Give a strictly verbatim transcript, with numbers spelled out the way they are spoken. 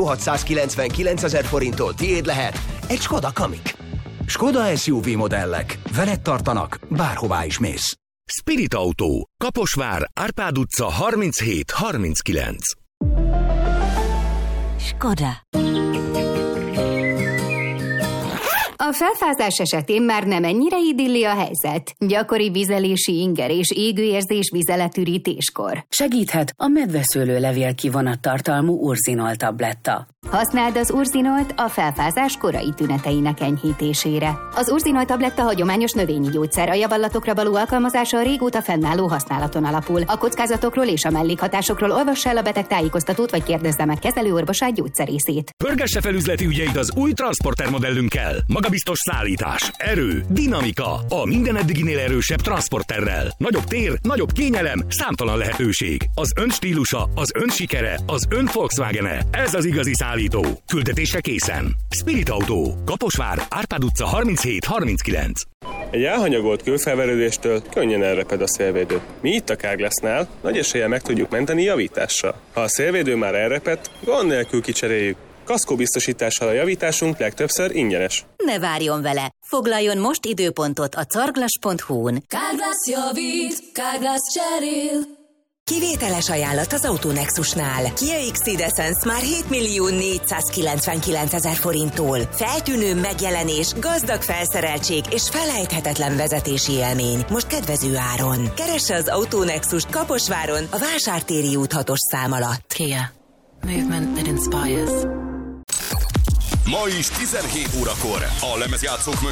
hatszázkilencvenkilencezer forinttól tiéd lehet egy Skoda Kamiq. Skoda es u vé modellek. Veled tartanak, bárhová is mész. Spirit Autó. Kaposvár, Árpád utca harminchét harminckilenc. Skoda. A felfázás esetén már nem ennyire idilli a helyzet. Gyakori vizelési inger és égőérzés vizeletürítéskor. Segíthet a medveszőlő levél kivonat tartalmú urzinol tabletta. Használd az urzinolt a felfázás korai tüneteinek enyhítésére. Az urzinolt tabletta hagyományos növényi gyógyszer, a javallatokra való alkalmazása a régóta fennálló használaton alapul. A kockázatokról és a mellékhatásokról olvassa el a beteg tájékoztatót, vagy kérdezze meg kezelőorvosát, gyógyszerészét. Pörgesse fel üzleti ügyeit az új Transporter modellünkkel. Magabiztos szállítás, erő, dinamika, a minden eddiginél erősebb Transporterrel. Nagyobb tér, nagyobb kényelem, számtalan lehetőség. Az ön stílusa, az ön sikere, az ön Volkswagen-e. Ez az igazi szállító. Küldetésre készen. Spirit Autó. Kaposvár, Árpád utca harminchét harminckilenc. Egy elhanyagolt kőfelverődéstől könnyen elreped a szélvédő. Mi itt a Carglassnál nagy eséllyel meg tudjuk menteni javítással. Ha a szélvédő már elrepedt, gond nélkül kicseréljük. Kaszkóbiztosítással a javításunk legtöbbször ingyenes. Ne várjon vele! Foglaljon most időpontot a carglass pont hu-n. Carglass javít, Carglass cserél. Kivételes ajánlat az Autonexusnál. Kia X-Ceed Essence már hétmillió négyszázkilencvenkilencezer forinttól. Feltűnő megjelenés, gazdag felszereltség és felejthetetlen vezetési élmény. Most kedvező áron. Keresse az Autonexust Kaposváron a Vásártéri út hatos szám alatt. Kia. Movement that inspires. Ma is tizenhét órakor a lemezjátszók mögött